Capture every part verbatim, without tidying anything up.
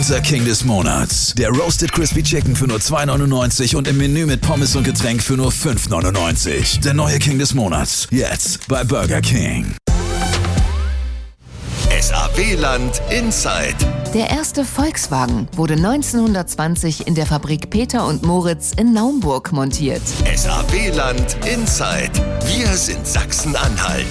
Burger King des Monats. Der Roasted Crispy Chicken für nur zwei neunundneunzig und im Menü mit Pommes und Getränk für nur fünf neunundneunzig. Der neue King des Monats. Jetzt bei Burger King. S A W-Land Inside. Der erste Volkswagen wurde neunzehnhundertzwanzig in der Fabrik Peter und Moritz in Naumburg montiert. S A W-Land Inside. Wir sind Sachsen-Anhalt.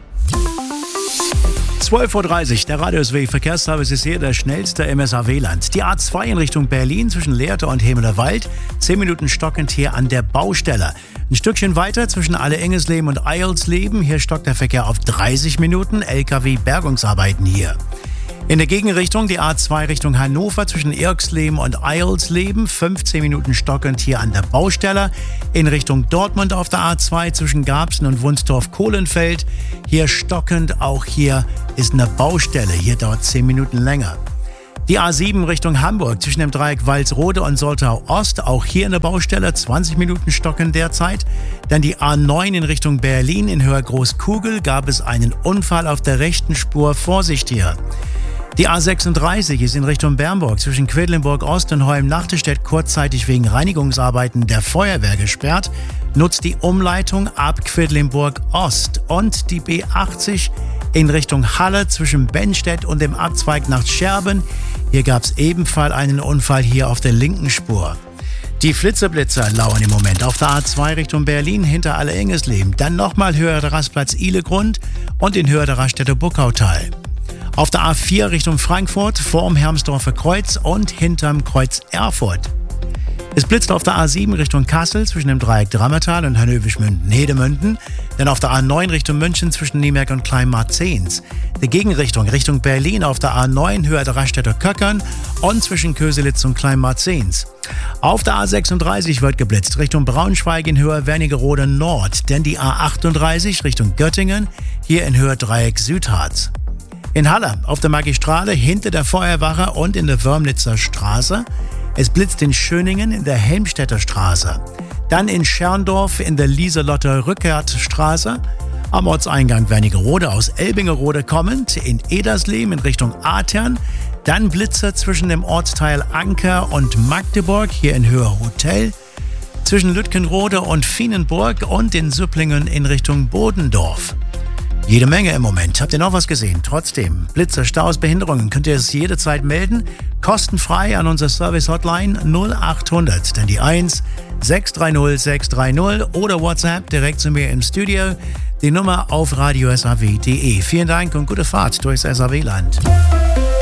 zwölf Uhr dreißig, der Radio S W Verkehrsservice ist hier der schnellste im S A W-Land. Die A zwei in Richtung Berlin zwischen Lehrte und Hemelerwald, zehn Minuten stockend hier an der Baustelle. Ein Stückchen weiter zwischen Alle-Engesleben und Eilsleben, hier stockt der Verkehr auf dreißig Minuten, L K W-Bergungsarbeiten hier. In der Gegenrichtung die A zwei Richtung Hannover zwischen Irksleben und Eilsleben, fünfzehn Minuten stockend hier an der Baustelle. In Richtung Dortmund auf der A zwei zwischen Garbsen und Wunstorf-Kohlenfeld, hier stockend, auch hier ist eine Baustelle, hier dauert zehn Minuten länger. Die A sieben Richtung Hamburg zwischen dem Dreieck Walsrode und Soltau Ost, auch hier in der Baustelle, zwanzig Minuten stockend derzeit. Dann die A neun in Richtung Berlin in Höhe Großkugel, gab es einen Unfall auf der rechten Spur, Vorsicht hier. Die A sechsunddreißig ist in Richtung Bernburg zwischen Quedlinburg Ost und Holm-Nachtestedt kurzzeitig wegen Reinigungsarbeiten der Feuerwehr gesperrt. Nutzt die Umleitung ab Quedlinburg Ost. Und die B achtzig in Richtung Halle zwischen Bennstedt und dem Abzweig nach Scherben. Hier gab es ebenfalls einen Unfall hier auf der linken Spur. Die Flitzeblitzer lauern im Moment auf der A zwei Richtung Berlin hinter Alle-Engesleben. Dann nochmal höher der Rastplatz Ihlegrund und in höher der Raststätte Buckautal. Auf der A vier Richtung Frankfurt, vorm Hermsdorfer Kreuz und hinterm Kreuz Erfurt. Es blitzt auf der A sieben Richtung Kassel zwischen dem Dreieck Drammertal und Hannöwisch-Münden-Hedemünden. Dann auf der A neun Richtung München zwischen Niemerk und Kleinmarzehns. Die Gegenrichtung Richtung Berlin auf der A neun höher der Raststätter Köckern und zwischen Köselitz und Kleinmarzehns. Auf der A sechsunddreißig wird geblitzt Richtung Braunschweig in Höhe Wernigerode Nord. Denn die A achtunddreißig Richtung Göttingen, hier in Höhe Dreieck Südharz. In Halle auf der Magistrale hinter der Feuerwache und in der Wörmlitzer Straße. Es blitzt in Schöningen in der Helmstedter Straße. Dann in Scherndorf in der Lieselotter Rückertstraße. Am Ortseingang Wernigerode aus Elbingerode kommend. In Edersleben in Richtung Atern. Dann Blitzer zwischen dem Ortsteil Anker und Magdeburg, hier in Höhe Hotel. Zwischen Lütkenrode und Fienenburg und in Supplingen in Richtung Bodendorf. Jede Menge im Moment. Habt ihr noch was gesehen? Trotzdem, Blitzer, Staus, Behinderungen, könnt ihr es jederzeit melden. Kostenfrei an unsere Service-Hotline null achthundert, dann die eins sechs drei null sechs drei null oder WhatsApp direkt zu mir im Studio. Die Nummer auf radio s a w punkt d e. Vielen Dank und gute Fahrt durchs S A W-Land.